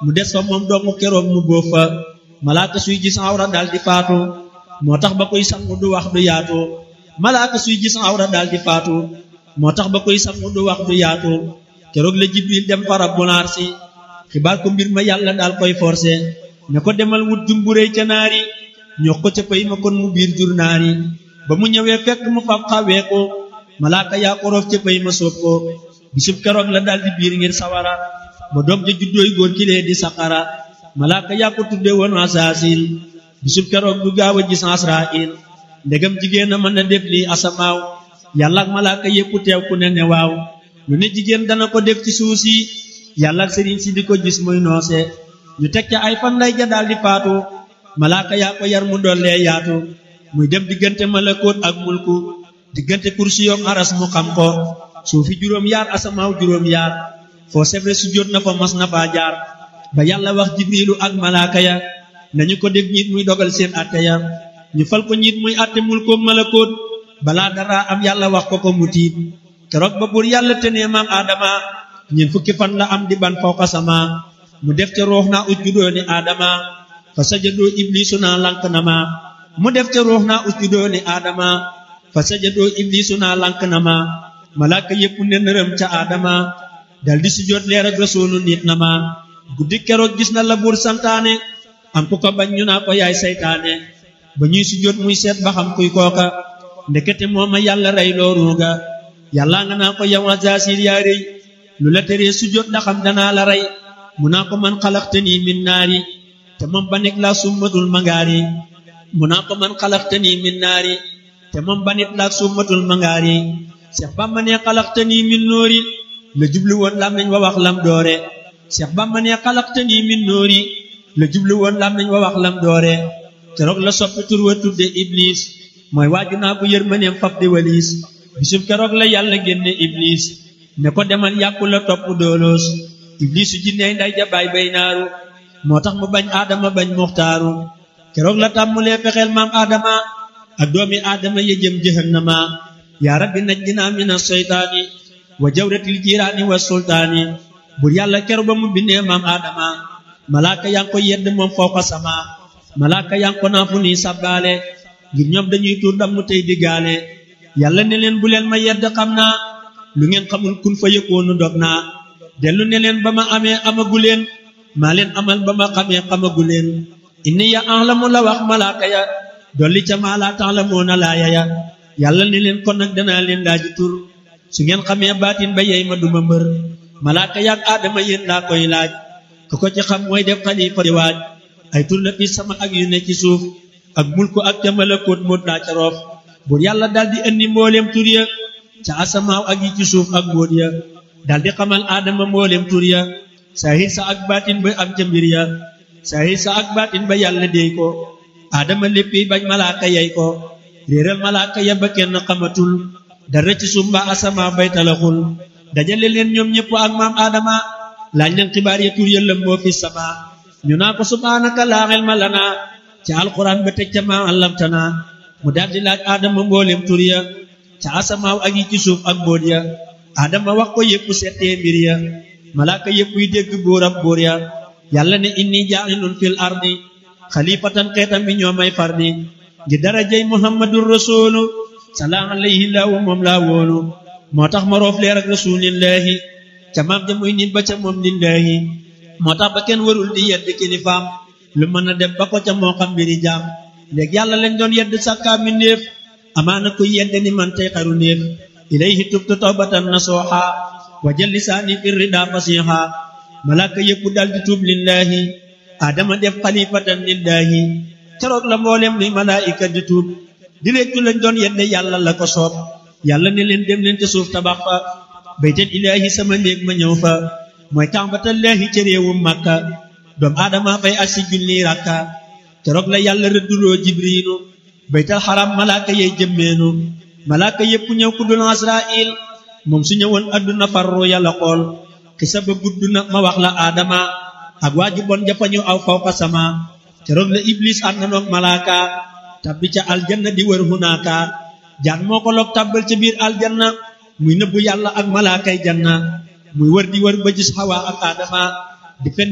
mu des fa moom doomu keroog mu bóof fa malaaka suy gis awra daal di faatu moo tax ba koy sangu du wax du yaatu malaaka suy gis awra daal di faatu moo tax ba koy sangu du wax du yaatu keroog la Jibril dem fa Rabbul Arsi xibaar ko mbir ma yàlla daal koy forcé ne ko demal wut jumburéy ca naari ñox ko ca pay ma kon mu biir jur naari ba mu ñëwee fekk mu fab xawee ko malaaka yaa ko roof ca pay ma soob ko bisub keroog la daal di biir ngir sawara ba doom ja juddooy góor kilee di saqara malaaka yaa ko tudde woon Asaasil bisub keroog du gaaw a gis Asraayil ndegam jigéen a mën a def lii asamaaw yàlla ak malaaka yépp teew ku ne ne waaw lu ne jigéen dana ko def ci suuf si yàlla ak sëriñ si di ko gis muy noose ñu teg ca ay fan lay ja daal di faatu malaaka yaa ko yar mu dollee yaatu muy dem diggante malakoot ak mulku diggante kursi yoog aras mu xam ko suufi juróom yaar asamaaw juróom yaar foo sebre su jot na fa mas na faa jaar ba yàlla wax jibrilu ak malaaka ya nañu ko def njiit muy dogal seen atte ya ñu fal ko njiit muy atte mulkoog malakoot balaa dara am yàlla wax ko mu tiit keroog ba buur yàlla tenee maam aadama ñeent fukki fan la am di ban fawqa sama mu def ca ruux naa usjudoo ni aadama fa sajadoo iblisu naa lank na ma mu def ca ruux naa usjudoo ni aadama fa sajadoo iblisu naa lank na ma malaaka yépp ne nërëm ca aadama dal di sujjóot leer ak rasuulu nit na ma guddi keroog gis na la buur santaane am ku ko bañ ñu naa ko yaay saytaane ba ñuy sujjóot muy seet ba xam kuy kooka ndekete mooma yàlla rey loo ruuga yàlla nga naa ko yow Asaasil yaa rëy lu la teree sujjóot da xam danaa la rey mu naa ko man xalaxtanii min naari te moom ba nekk laa summatul mangaari mu naa ko man xalaxtanii min naari te moom ba nekk laa summatul mangaari Seex Bamba ne xalaxtanii min noori la jublu woon lam nañ wa wax lam doore Seex Bamba ne xalaxtanii min noori la jublu woon lam nañ wa wax lam doore keroog la soppi tur wa tudde Iblis mooy waaju naa ko yërmaneem fab di waliis bisub keroog la yàlla génne Iblis ne ko demal yàqu la topp dooloos Iblisu jinney nday jabaay bay naaru moo tax mu bañ aadama bañ muxtaaru keroog la tàmmulee fexeel maam aadama ak doomi aadama ya jëm jahannama yaa rabbi najjinaa mina seytaani wa jawratil jiraani wa sultaani bur yàlla keroog ba mu bindee maam aadama malaaka yaa ngi ko yedd moom fawqa sama malaaka yaa ngi ko naa fu nii sabbaale ngir ñoom dañuy tuur ndam mu tey diggaale yàlla ne leen bu leen ma yedd xam naa lu ngeen xamul kun fa yëkkoonu dog naa dellu ne leen ba ma amee amaguleen maa leen amal ba ma xamee xamaguleen inni ya a'lamu la wax malaaka ya dolli ca maa laa ta'lamuuna laaya ya yàlla ne leen kon nag danaa leen laaji tur su ngeen xamee baatin ba yey ma duma mbër malaaka yaak aadama yéen laa koy laaj ku ko ci xam mooy def xalifa di waaj ay tur la fi sama ak yu ne ci suuf ak mulku ak ca malakoot moot laa ca roof buur yàlla daldi indi mbooleem tur ya ca asamaaw ak yi ci suuf ak mbóot ya daldi xamal aadama mbooleem tur ya saahir sa ak baatin ba am ca mbir ya saahir sa ak baatin ba yàlla déy ko aadama léppi bañ malaaka yey ko réeral malaaka ya ba kenn xamatul dara ci suuf mbaa asamaaw bay talaxul dajale leen ñoom ñëpp ak maam aadama laaj leen xibaar ya tur ya lëmboo fi sama ñu naa ko subhaanaka laa ilma lanaa ca alquran ba teg ca maa allamtanaa mu daldi laaj aadama mbooleem tur ya ca asamaaw ak yi ci suuf ak mbóot ya aadama wax ko yépp settee mbir ya malaaka yépp yi dégg buur ab buur ya yàlla ne inni jaa'ilun fil ardi xalifatan xeetam bi ñoo may fardi ngir darajay muhammadur rasulu salaa alayhi laahu moom laa wóolu moo tax ma roof leer ak rasulillahi ca maam ja muy nit ba ca moom lillahi moo tax ba kenn warul di yedd kilifaam lu mën a dem ba ko ca moo xam mbiri jaam léegi yàlla lañ doon yedd sàkkaa mi néef amaana kuy yedd ni man tey xaru néef ilayhi tubtu tawbatan nasuha wa jël lisaani fi rida fasiha malaaka yépp dal di tuub lillahi aadama def xalifatan lillahi keroog la mboolem luy malaayika di tuub di réccu lañ doon yedde yàlla la ko soob yàlla ne leen dem leen te suuf tabax fa baytal ilaahi sama néeg ma ñëw fa mooy kàmbatallaahi ca réewum Makka doom aadama fay ak si junni rakka keroog la yàlla rëdduloo jibriilu baytal xaram malaaka yey jëmmeenu malaaka yépp ñëw ku dul Asraayil moom su ñëwoon adduna farru yàlla xool xisa ba gudd na ma wax la aadama ak waaju bon jafañu aw fawqa sama keroog la iblis ànd noog malaaka tabbi ca aljanna di wër hunaaka jaan moo ko loog tàbbal ca biir aljanna muy nëbbu yàlla ak malaakay janna muy wër di wër ba gis Hawa ak Adama di fen